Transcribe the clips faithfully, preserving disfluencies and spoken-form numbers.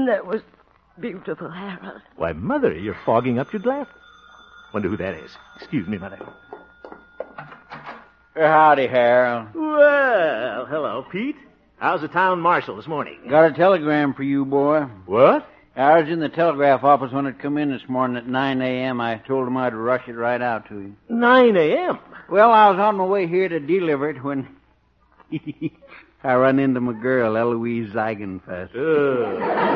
That was beautiful, Harold. Why, Mother, you're fogging up your glasses. Wonder who that is. Excuse me, Mother. Howdy, Harold. Well, hello, Pete. How's the town marshal this morning? Got a telegram for you, boy. What? I was in the telegraph office when it come in this morning at nine a.m. I told him I'd rush it right out to you. nine a.m.? Well, I was on my way here to deliver it when I run into my girl, Eloise Zeigenfest. Uh.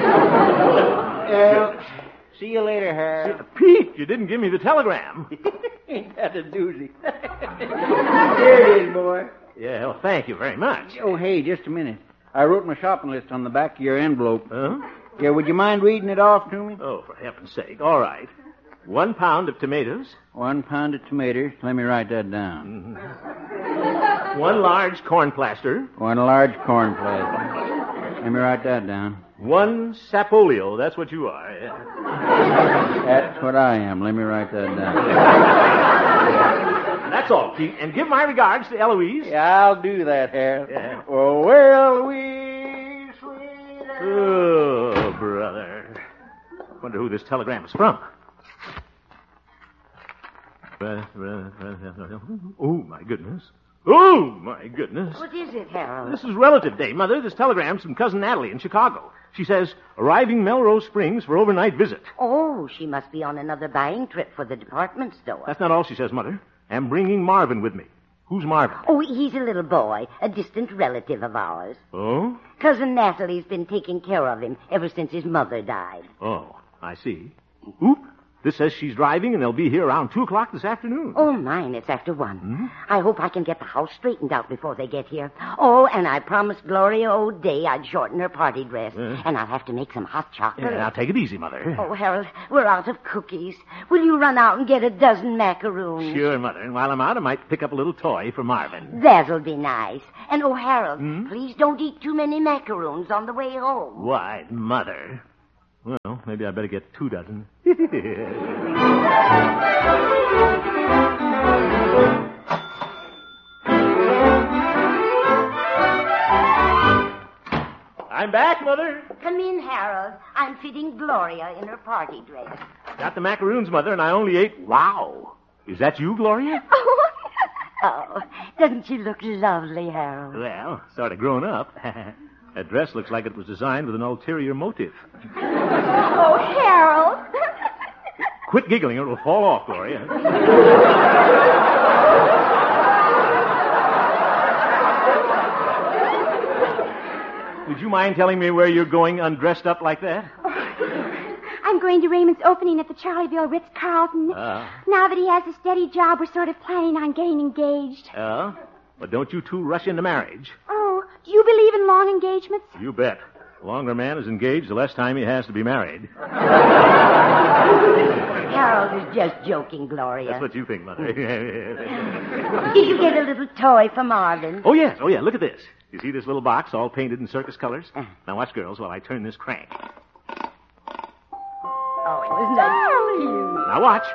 Well, see you later, Harold. Pete, you didn't give me the telegram. Ain't that a doozy? Here it is, boy. Yeah, well, thank you very much. Oh, hey, just a minute. I wrote my shopping list on the back of your envelope. Huh? Yeah, would you mind reading it off to me? Oh, for heaven's sake. All right. One pound of tomatoes. One pound of tomatoes. Let me write that down. Mm-hmm. One large corn plaster. One large corn plaster. Let me write that down. One sapolio. That's what you are. That's what I am. Let me write that down. That's all, Pete. And give my regards to Eloise. Yeah, I'll do that, Harold. Yeah. Oh, well, we sweet. Oh, brother. Wonder who this telegram is from. Oh, my goodness. Oh, my goodness. What is it, Harold? This is relative day, Mother. This telegram's from Cousin Natalie in Chicago. She says, arriving Melrose Springs for overnight visit. Oh, she must be on another buying trip for the department store. That's not all she says, Mother. I'm bringing Marvin with me. Who's Marvin? Oh, he's a little boy, a distant relative of ours. Oh? Cousin Natalie's been taking care of him ever since his mother died. Oh, I see. Oop. This says she's driving and they'll be here around two o'clock this afternoon. Oh, mine, it's after one. Hmm? I hope I can get the house straightened out before they get here. Oh, and I promised Gloria O'Day I'd shorten her party dress. Uh. And I'll have to make some hot chocolate. Yeah, now take it easy, Mother. Oh, Harold, we're out of cookies. Will you run out and get a dozen macaroons? Sure, Mother. And while I'm out, I might pick up a little toy for Marvin. That'll be nice. And, oh, Harold, Hmm? please don't eat too many macaroons on the way home. Why, Mother. Well, maybe I better get two dozen. I'm back, Mother. Come in, Harold. I'm fitting Gloria in her party dress. Got the macaroons, Mother, and I only ate... Wow. Is that you, Gloria? Oh, oh doesn't she look lovely, Harold? Well, sort of grown up. That dress looks like it was designed with an ulterior motive. Oh, Harold. Quit giggling or it'll fall off, Gloria. Would you mind telling me where you're going undressed up like that? I'm going to Raymond's opening at the Charlieville Ritz-Carlton. Uh, Now that he has a steady job, we're sort of planning on getting engaged. uh, but don't you two rush into marriage. Oh, do you believe in long engagements? You bet. The longer a man is engaged, the less time he has to be married. Harold is just joking, Gloria. That's what you think, Mother. Did you get a little toy for Marvin? Oh, yes. Oh, yeah. Look at this. You see this little box all painted in circus colors? Uh. Now watch, girls, while I turn this crank. Oh, isn't that cute? Now watch.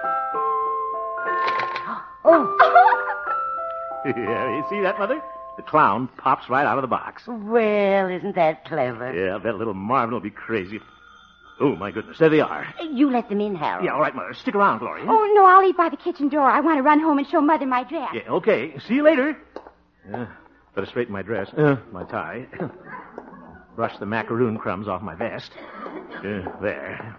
Oh, Yeah, you see that, Mother? The clown pops right out of the box. well, isn't that clever? Yeah, I bet little Marvin will be crazy. Oh, my goodness. There they are. You let them in, Harold. Yeah, all right, Mother. Stick around, Gloria. Oh, no, I'll leave by the kitchen door. I want to run home and show Mother my dress. Yeah, okay. See you later. Uh, better straighten my dress. Uh, my tie. Brush the macaroon crumbs off my vest. Uh, there.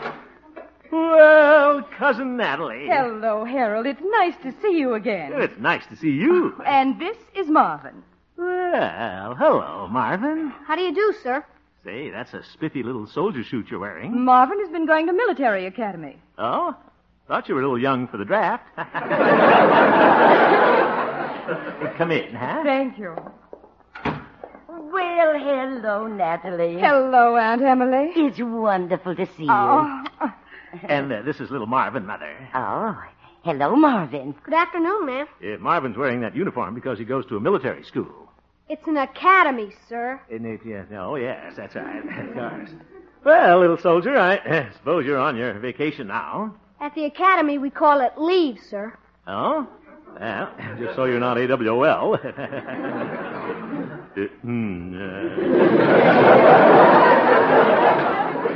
Well, Cousin Natalie. Hello, Harold. It's nice to see you again. It's nice to see you. And this is Marvin. Well, hello, Marvin. How do you do, sir? Say, that's a spiffy little soldier suit you're wearing. Marvin has been going to military academy. Oh? Thought you were a little young for the draft. Come in, huh? Thank you. Well, hello, Natalie. Hello, Aunt Emily. It's wonderful to see you. Oh, And uh, this is little Marvin, Mother. Oh, hello, Marvin. Good afternoon, ma'am. Uh, Marvin's wearing that uniform because he goes to a military school. It's an academy, sir. Isn't it? Yeah. Oh, yes, that's right. Of course. Well, little soldier, I uh, suppose you're on your vacation now. At the academy, we call it leave, sir. Oh? Well, just so you're not A W O L. uh, hmm, uh...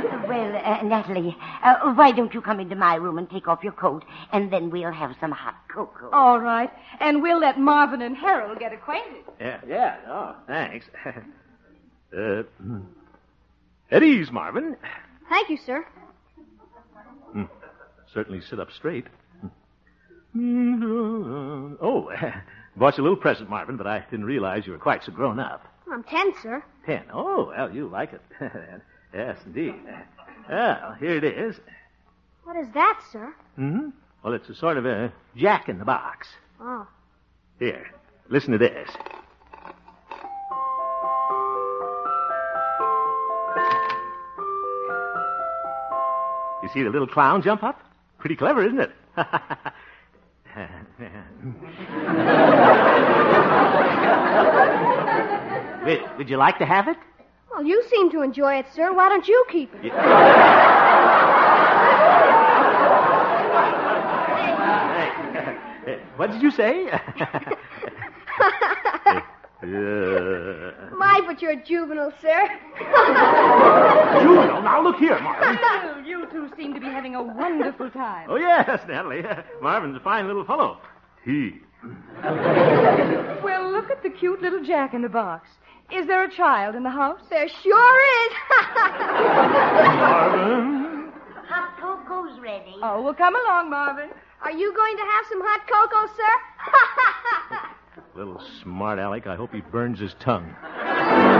Natalie, uh, why don't you come into my room and take off your coat, and then we'll have some hot cocoa. All right. And we'll let Marvin and Harold get acquainted. Yeah, yeah. Oh, thanks. uh, at ease, Marvin. Thank you, sir. Hmm. Certainly sit up straight. Oh, bought you a little present, Marvin, but I didn't realize you were quite so grown up. I'm ten, sir. Ten. Oh, well, you like it. Yes, indeed. Well, here it is. What is that, sir? Hmm? Well, it's a sort of a jack in the box. Oh. Here, listen to this. You see the little clown jump up? Pretty clever, isn't it? would, would you like to have it? Well, you seem to enjoy it, sir. Why don't you keep it? Hey, what did you say? My, but you're a juvenile, sir. Juvenile? Now look here, Marvin. Well, you two seem to be having a wonderful time. Oh, yes, Natalie. Marvin's a fine little fellow. He. Well, look at the cute little jack in the box. Is there a child in the house? There sure is. Marvin. Hot cocoa's ready. Oh, well, come along, Marvin. Are you going to have some hot cocoa, sir? Little smart aleck. I hope he burns his tongue.